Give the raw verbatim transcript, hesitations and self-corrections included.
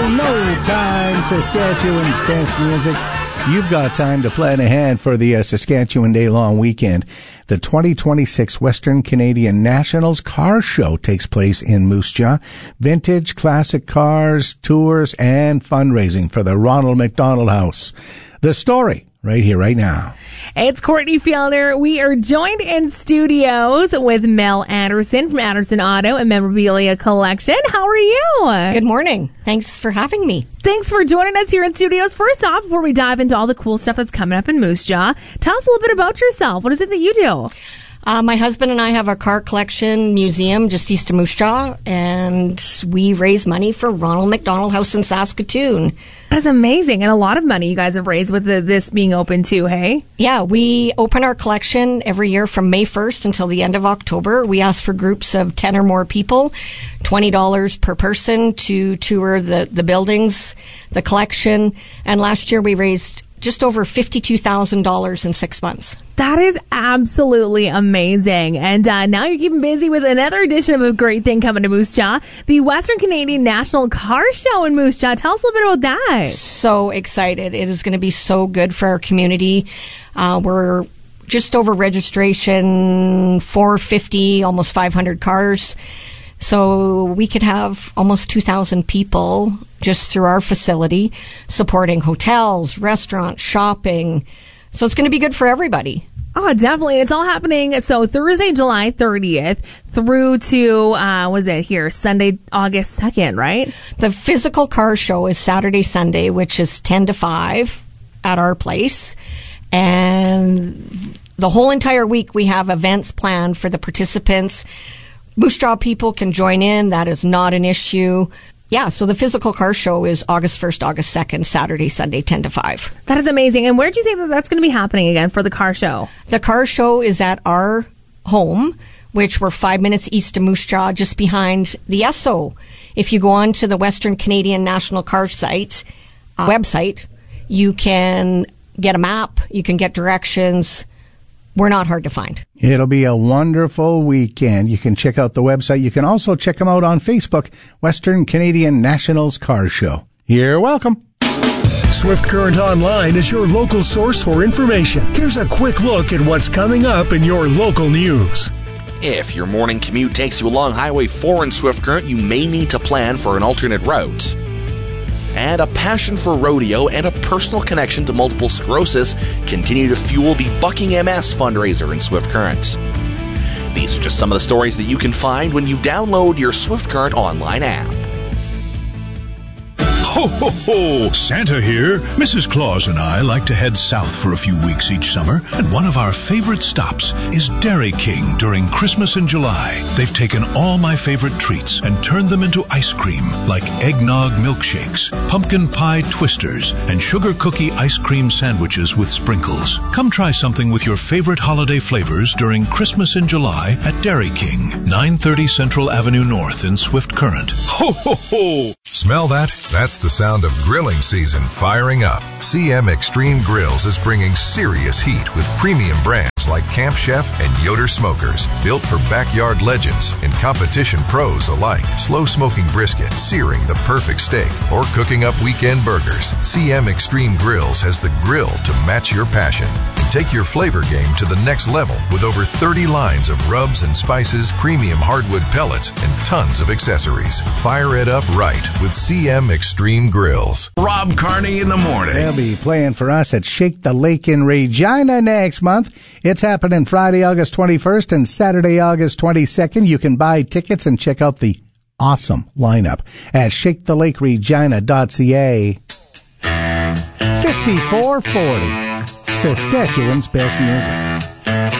no time, Saskatchewan's best music. You've got time to plan ahead for the uh, Saskatchewan Day-Long Weekend. The twenty twenty-six Western Canadian Nationals Car Show takes place in Moose Jaw. Vintage, classic cars, tours, and fundraising for the Ronald McDonald House. The story, right here, right now. It's Courtney Fielder. We are joined in studios with Mel Anderson from Anderson Auto and Memorabilia Collection. How are you? Good morning. Thanks for having me. Thanks for joining us here in studios. First off, before we dive into all the cool stuff that's coming up in Moose Jaw, tell us a little bit about yourself. What is it that you do? Uh, my husband and I have a car collection museum just east of Moose Jaw, and we raise money for Ronald McDonald House in Saskatoon. That's amazing. And a lot of money you guys have raised with the, this being open too, hey? Yeah, we open our collection every year from May first until the end of October. We ask for groups of ten or more people, twenty dollars per person to tour the, the buildings, the collection. And last year we raised just over fifty-two thousand dollars in six months. That is absolutely amazing. And uh, now you're keeping busy with another edition of a great thing coming to Moose Jaw, the Western Canadian National Car Show in Moose Jaw. Tell us a little bit about that. So excited. It is going to be so good for our community. Uh, we're just over registration, four hundred fifty, almost five hundred cars. So we could have almost two thousand people just through our facility supporting hotels, restaurants, shopping. So it's going to be good for everybody. Oh, definitely. It's all happening. So Thursday, July thirtieth through to, uh, was it here, Sunday, August second, right? The physical car show is Saturday, Sunday, which is ten to five at our place. And the whole entire week we have events planned for the participants. Moose Jaw people can join in. That is not an issue. Yeah, so the physical car show is August first, August second, Saturday, Sunday, ten to five. That is amazing. And where did you say that that's going to be happening again for the car show? The car show is at our home, which we're five minutes east of Moose Jaw, just behind the Esso. If you go on to the Western Canadian National Car site, uh, website, you can get a map, you can get directions. We're not hard to find. It'll be a wonderful weekend. You can check out the website. You can also check them out on Facebook, Western Canadian Nationals Car Show. You're welcome. Swift Current Online is your local source for information. Here's a quick look at what's coming up in your local news. If your morning commute takes you along Highway four in Swift Current, you may need to plan for an alternate route. And a passion for rodeo and a personal connection to multiple sclerosis continue to fuel the Bucking M S fundraiser in Swift Current. These are just some of the stories that you can find when you download your Swift Current online app. Ho, ho, ho! Santa here. Missus Claus and I like to head south for a few weeks each summer, and one of our favorite stops is Dairy King during Christmas in July. They've taken all my favorite treats and turned them into ice cream, like eggnog milkshakes, pumpkin pie twisters, and sugar cookie ice cream sandwiches with sprinkles. Come try something with your favorite holiday flavors during Christmas in July at Dairy King, nine thirty Central Avenue North in Swift Current. Ho, ho, ho! Smell that? That's the sound of grilling season firing up. C M Extreme Grills is bringing serious heat with premium brands like Camp Chef and Yoder Smokers, built for backyard legends and competition pros alike. Slow smoking brisket, searing the perfect steak, or cooking up weekend burgers. C M Extreme Grills has the grill to match your passion. And take your flavor game to the next level with over thirty lines of rubs and spices, premium hardwood pellets, and tons of accessories. Fire it up right with C M Extreme Grills. Rob Carney in the morning. They'll be playing for us at Shake the Lake in Regina next month. It's happening Friday, August twenty-first and Saturday, August twenty-second. You can buy tickets and check out the awesome lineup at shake the lake regina dot c a. fifty-four forty, Saskatchewan's best music.